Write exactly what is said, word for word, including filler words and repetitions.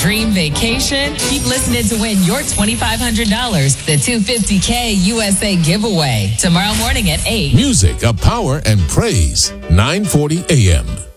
dream vacation? Keep listening to win your twenty-five hundred dollars, the two hundred fifty K U S A giveaway, tomorrow morning at eight. Music of power and praise, nine forty a.m.